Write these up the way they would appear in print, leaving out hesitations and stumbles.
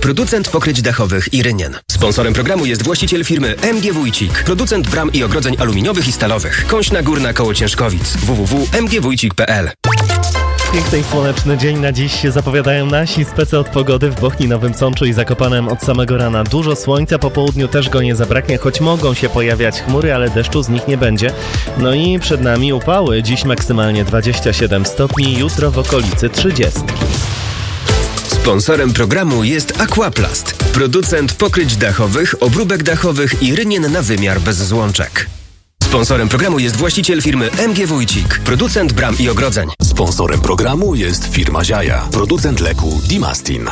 producent pokryć dachowych i rynien. Sponsorem programu jest właściciel firmy MG Wójcik, producent bram i ogrodzeń aluminiowych i stalowych. Kąśna Górna koło Ciężkowic. www.mgwójcik.pl. Piękny i słoneczny dzień na dziś zapowiadają nasi spece od pogody w Bochni, Nowym Sączu i Zakopanem od samego rana. Dużo słońca, po południu też go nie zabraknie, choć mogą się pojawiać chmury, ale deszczu z nich nie będzie. No i przed nami upały. Dziś maksymalnie 27 stopni, jutro w okolicy 30. Sponsorem programu jest Aquaplast, producent pokryć dachowych, obróbek dachowych i rynien na wymiar bez złączek. Sponsorem programu jest właściciel firmy MG Wójcik, producent bram i ogrodzeń. Sponsorem programu jest firma Ziaja, producent leku Dimastin.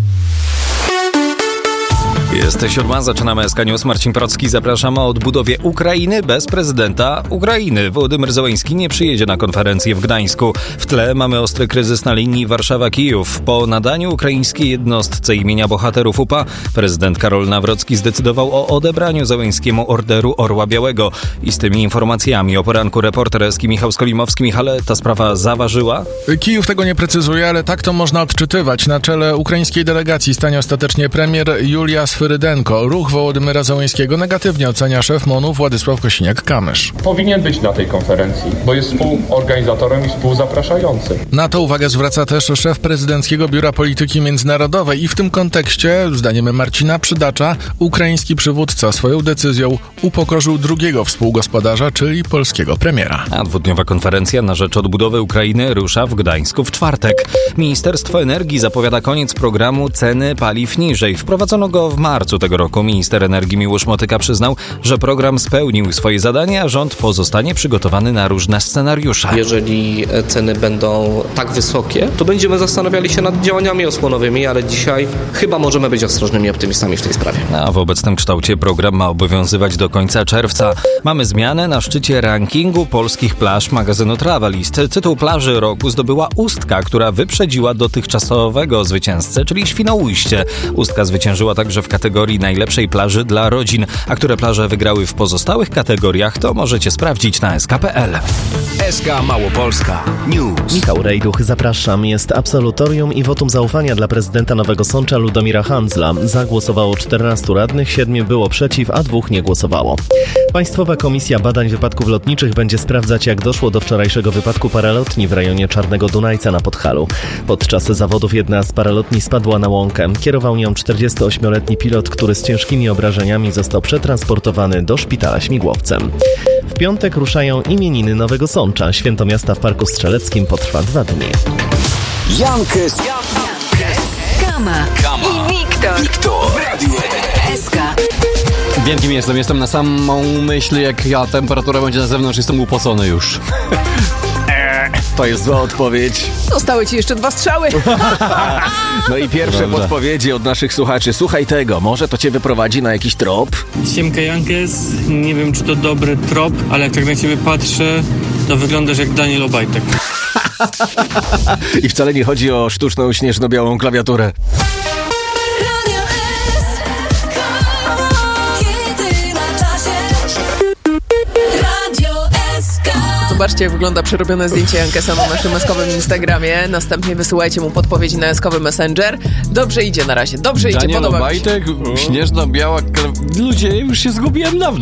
Jest 7, zaczynamy SK News. Marcin Procki, zapraszamy. O odbudowie Ukrainy bez prezydenta Ukrainy. Wołodymyr Zełenski nie przyjedzie na konferencję w Gdańsku. W tle mamy ostry kryzys na linii Warszawa-Kijów. Po nadaniu ukraińskiej jednostce imienia bohaterów UPA prezydent Karol Nawrocki zdecydował o odebraniu Zełenskiemu Orderu Orła Białego. I z tymi informacjami o poranku reporter Eski Michał Skolimowski. Michale, ta sprawa zaważyła? Kijów tego nie precyzuje, ale tak to można odczytywać. Na czele ukraińskiej delegacji stanie ostatecznie premier Julia Swyrydenko. Ruch Wołodymyra Zełenskiego negatywnie ocenia szef MON-u Władysław Kosiniak-Kamysz. Powinien być na tej konferencji, bo jest współorganizatorem i współzapraszającym. Na to uwagę zwraca też szef Prezydenckiego Biura Polityki Międzynarodowej i w tym kontekście, zdaniem Marcina Przydacza, ukraiński przywódca swoją decyzją upokorzył drugiego współgospodarza, czyli polskiego premiera. A dwudniowa konferencja na rzecz odbudowy Ukrainy rusza w Gdańsku w czwartek. Ministerstwo Energii zapowiada koniec programu Ceny Paliw Niżej. Wprowadzono go w marcu tego roku. Minister energii Miłosz Motyka przyznał, że program spełnił swoje zadanie, a rząd pozostanie przygotowany na różne scenariusze. Jeżeli ceny będą tak wysokie, to będziemy zastanawiali się nad działaniami osłonowymi, ale dzisiaj chyba możemy być ostrożnymi optymistami w tej sprawie. A w obecnym kształcie program ma obowiązywać do końca czerwca. Mamy zmianę na szczycie rankingu polskich plaż magazynu Travelist. Tytuł plaży roku zdobyła Ustka, która wyprzedziła dotychczasowego zwycięzcę, czyli Świnoujście. Ustka zwyciężyła także w kategorii najlepszej plaży dla rodzin, a które plaże wygrały w pozostałych kategoriach, to możecie sprawdzić na sk.pl. SK Małopolska News. Michał Rejduch, zapraszam. Jest absolutorium i wotum zaufania dla prezydenta Nowego Sącza Ludomira Handzla. Za głosowało 14 radnych, 7 było przeciw, a 2 nie głosowało. Państwowa Komisja Badań Wypadków Lotniczych będzie sprawdzać, jak doszło do wczorajszego wypadku paralotni w rejonie Czarnego Dunajca na Podhalu. Podczas zawodów jedna z paralotni spadła na łąkę. Kierował nią 48-letni pilot, który z ciężkimi obrażeniami został przetransportowany do szpitala śmigłowcem. W piątek ruszają imieniny Nowego Sącza. Święto miasta w Parku Strzeleckim potrwa 2 dni. Jankes, Kama i Wiktor w Radiu SK. Wiem, kim jestem na samą myśl, jak temperatura będzie na zewnątrz, jestem upocony już. To jest zła odpowiedź. Zostały ci jeszcze 2 strzały. No i pierwsze podpowiedzi od naszych słuchaczy. Słuchaj tego, może to cię wyprowadzi na jakiś trop? Siemka Jankes, nie wiem, czy to dobry trop, ale jak tak na ciebie patrzę, to wyglądasz jak Daniel Obajtek. I wcale nie chodzi o sztuczną śnieżno-białą klawiaturę. Zobaczcie, jak wygląda przerobione zdjęcie Jankesa na naszym eskowym Instagramie. Następnie wysyłajcie mu podpowiedzi na eskowy Messenger. Dobrze idzie na razie, dobrze idzie, Daniel podoba Obajtek, śnieżno-biała... Ludzie, już się zgubiłem dawno.